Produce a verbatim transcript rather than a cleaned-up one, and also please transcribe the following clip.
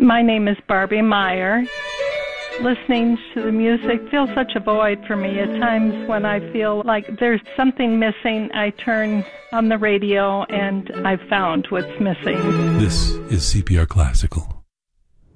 My name is Barbie Meyer. Listening to the music fills such a void for me. At times when I feel like there's something missing, I turn on the radio and I've found what's missing. This is C P R Classical.